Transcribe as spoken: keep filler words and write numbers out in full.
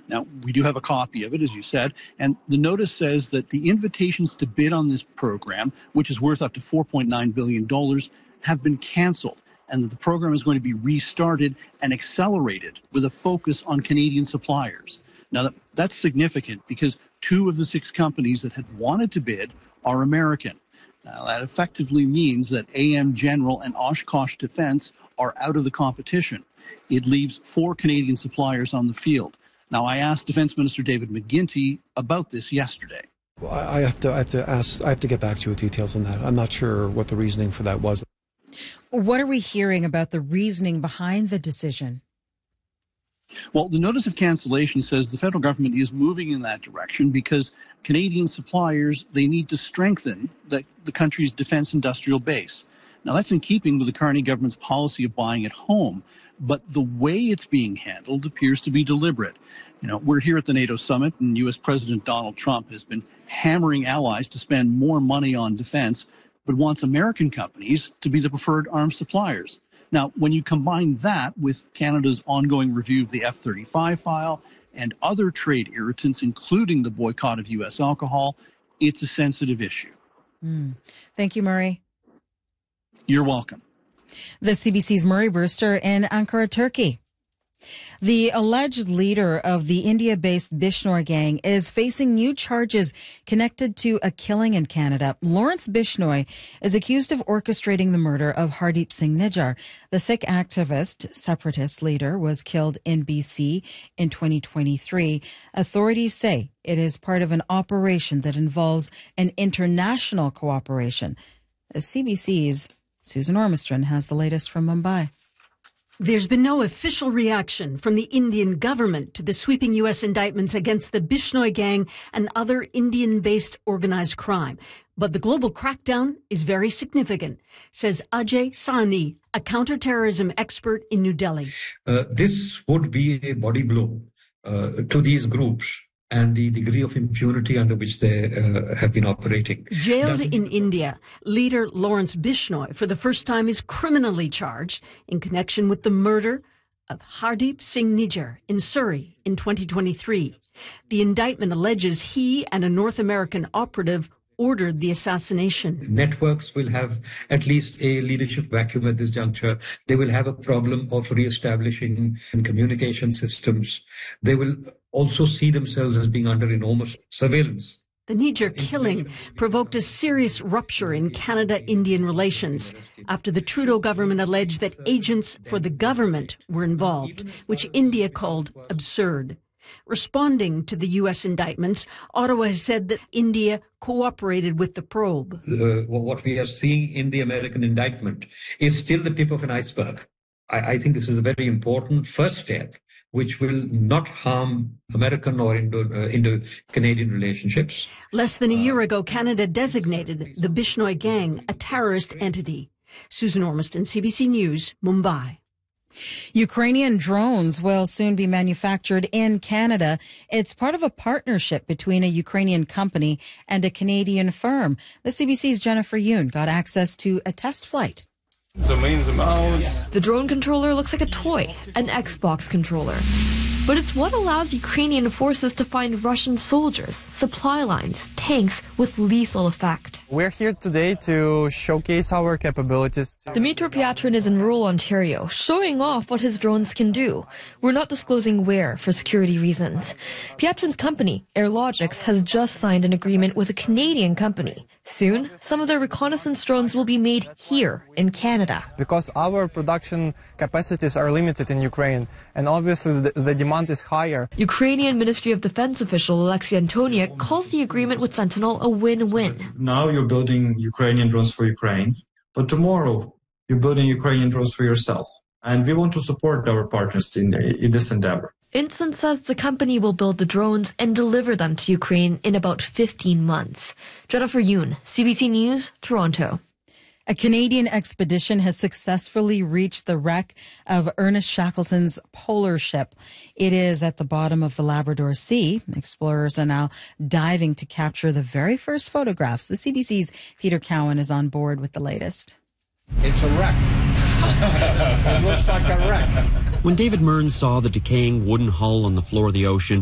Now, we do have a copy of it, as you said, and the notice says that the invitations to bid on this program, which is worth up to four point nine billion dollars, have been canceled, and that the program is going to be restarted and accelerated with a focus on Canadian suppliers. Now, that, that's significant because two of the six companies that had wanted to bid are American. Now, that effectively means that A M General and Oshkosh Defense are out of the competition. It leaves four Canadian suppliers on the field. Now, I asked Defense Minister David McGuinty about this yesterday. Well, I have to, I have to ask, I have to get back to you with details on that. I'm not sure what the reasoning for that was. What are we hearing about the reasoning behind the decision? Well, the notice of cancellation says the federal government is moving in that direction because Canadian suppliers, they need to strengthen the, the country's defense industrial base. Now, that's in keeping with the Carney government's policy of buying at home, but the way it's being handled appears to be deliberate. You know, we're here at the NATO summit, and U S President Donald Trump has been hammering allies to spend more money on defense, but wants American companies to be the preferred arms suppliers. Now, when you combine that with Canada's ongoing review of the F thirty-five file and other trade irritants, including the boycott of U S alcohol, it's a sensitive issue. Mm. Thank you, Murray. You're welcome. The C B C's Murray Brewster in Ankara, Turkey. The alleged leader of the India-based Bishnoi gang is facing new charges connected to a killing in Canada. Lawrence Bishnoi is accused of orchestrating the murder of Hardeep Singh Nijjar. The Sikh activist, separatist leader was killed in B C in twenty twenty-three. Authorities say it is part of an operation that involves an international cooperation. The C B C's Susan Ormistron has the latest from Mumbai. There's been no official reaction from the Indian government to the sweeping U S indictments against the Bishnoi gang and other Indian-based organized crime. But the global crackdown is very significant, says Ajay Sahni, a counterterrorism expert in New Delhi. Uh, this would be a body blow uh, to these groups and the degree of impunity under which they uh, have been operating. Jailed in India, leader Lawrence Bishnoi, for the first time, is criminally charged in connection with the murder of Hardeep Singh Nijjar in Surrey in twenty twenty-three. The indictment alleges he and a North American operative ordered the assassination. Networks will have at least a leadership vacuum at this juncture. They will have a problem of re-establishing communication systems. They will also see themselves as being under enormous surveillance. The Nijjar killing provoked a serious rupture in Canada-Indian relations after the Trudeau government alleged that agents for the government were involved, which India called absurd. Responding to the U S indictments, Ottawa has said that India cooperated with the probe. Uh, what we are seeing in the American indictment is still the tip of an iceberg. I, I think this is a very important first step, which will not harm American or Indo, uh, Indo-Canadian relationships. Less than a year ago, Canada designated the Bishnoi gang a terrorist entity. Susan Ormiston, C B C News, Mumbai. Ukrainian drones will soon be manufactured in Canada. It's part of a partnership between a Ukrainian company and a Canadian firm. The C B C's Jennifer Yoon got access to a test flight. Zoom in, zoom out. The drone controller looks like a toy, an Xbox controller. But it's what allows Ukrainian forces to find Russian soldiers, supply lines, tanks with lethal effect. We're here today to showcase our capabilities. Dmitry Pyatrin is in rural Ontario, showing off what his drones can do. We're not disclosing where for security reasons. Pyatrin's company, AirLogix, has just signed an agreement with a Canadian company. Soon, some of their reconnaissance drones will be made here in Canada. Because our production capacities are limited in Ukraine, and obviously the, the demand is higher. Ukrainian Ministry of Defense official Alexei Antoniuk calls the agreement with Sentinel a win-win. Now you're building Ukrainian drones for Ukraine, but tomorrow you're building Ukrainian drones for yourself. And we want to support our partners in, in this endeavor. Instant says the company will build the drones and deliver them to Ukraine in about fifteen months. Jennifer Yoon, C B C News, Toronto. A Canadian expedition has successfully reached the wreck of Ernest Shackleton's polar ship. It is at the bottom of the Labrador Sea. Explorers are now diving to capture the very first photographs. The C B C's Peter Cowan is on board with the latest. It's a wreck. It looks like a wreck. When David Mearns saw the decaying wooden hull on the floor of the ocean,